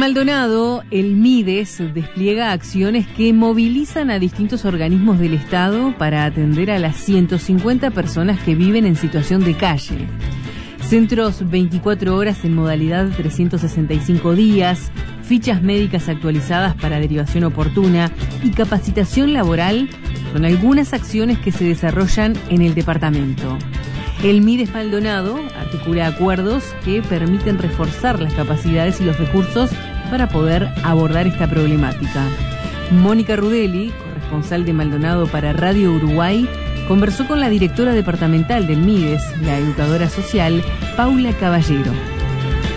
Maldonado, el MIDES despliega acciones que movilizan a distintos organismos del Estado para atender a las 150 personas que viven en situación de calle. Centros 24 horas en modalidad 365 días, fichas médicas actualizadas para derivación oportuna y capacitación laboral son algunas acciones que se desarrollan en el departamento. El MIDES Maldonado articula acuerdos que permiten reforzar las capacidades y los recursos para poder abordar esta problemática. Mónica Rudelli, corresponsal de Maldonado para Radio Uruguay, conversó con la directora departamental del MIDES, la educadora social, Paula Caballero.